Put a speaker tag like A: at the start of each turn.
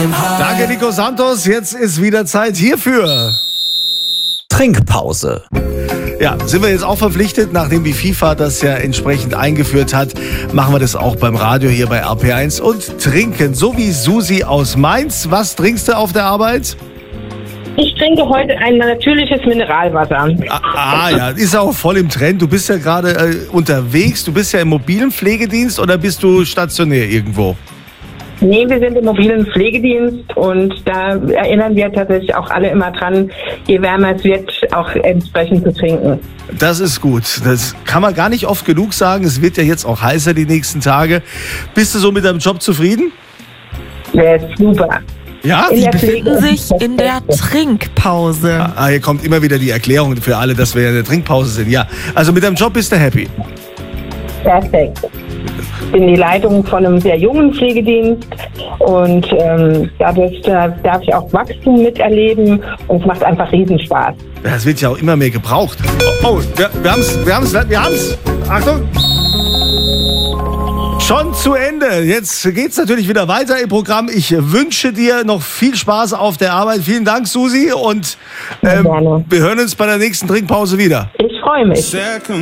A: Danke, Nico Santos. Jetzt ist wieder Zeit hierfür.
B: Trinkpause.
A: Ja, sind wir jetzt auch verpflichtet, nachdem die FIFA das ja entsprechend eingeführt hat, machen wir das auch beim Radio hier bei RP1 und trinken, so wie Susi aus Mainz. Was trinkst du auf der Arbeit?
C: Ich trinke heute ein natürliches Mineralwasser.
A: Ja, ist auch voll im Trend. Du bist ja gerade unterwegs, du bist ja im mobilen Pflegedienst oder bist du stationär irgendwo?
C: Nee, wir sind im mobilen Pflegedienst und da erinnern wir tatsächlich auch alle immer dran, je wärmer es wird, auch entsprechend zu trinken.
A: Das ist gut. Das kann man gar nicht oft genug sagen. Es wird ja jetzt auch heißer die nächsten Tage. Bist du so mit deinem Job zufrieden?
C: Ja, super.
A: Ja?
D: Sie befinden sich in der Trinkpause.
A: Hier kommt immer wieder die Erklärung für alle, dass wir in der Trinkpause sind. Ja, also mit deinem Job bist du happy.
C: Perfekt. Ich bin die Leitung von einem sehr jungen Pflegedienst und dadurch darf ich auch Wachstum miterleben und es macht einfach Riesenspaß.
A: Das wird ja auch immer mehr gebraucht. Oh, wir haben's. Achtung. Schon zu Ende. Jetzt geht's natürlich wieder weiter im Programm. Ich wünsche dir noch viel Spaß auf der Arbeit. Vielen Dank, Susi. Und wir hören uns bei der nächsten Trinkpause wieder.
C: Ich freue mich.